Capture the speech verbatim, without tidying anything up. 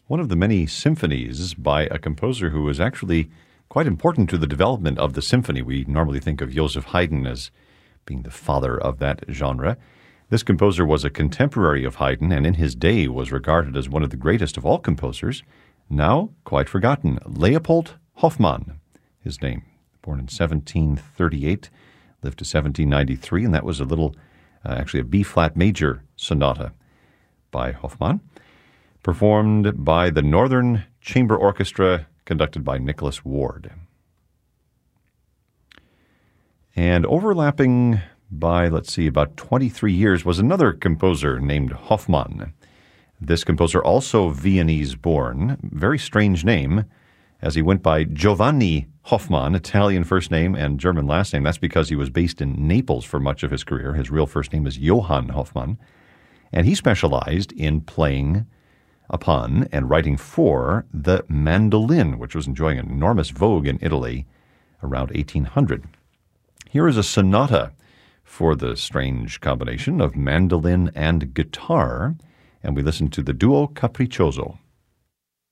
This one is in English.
one of the many symphonies by a composer who was actually quite important to the development of the symphony. We normally think of Joseph Haydn as being the father of that genre. This composer was a contemporary of Haydn and in his day was regarded as one of the greatest of all composers. Now, quite forgotten, Leopold Hoffmann, his name. Born in seventeen thirty-eight, lived to seventeen ninety-three, and that was a little, uh, actually a B-flat major sonata by Hoffmann, performed by the Northern Chamber Orchestra, conducted by Nicholas Ward. And overlapping by, let's see, about twenty-three years was another composer named Hoffmann. This composer, also Viennese-born, very strange name, as he went by Giovanni Hoffmann, Italian first name and German last name. That's because he was based in Naples for much of his career. His real first name is Johann Hoffmann. And he specialized in playing upon and writing for the mandolin, which was enjoying an enormous vogue in Italy around eighteen hundred. Here is a sonata for the strange combination of mandolin and guitar, and we listen to the Duo Capriccioso.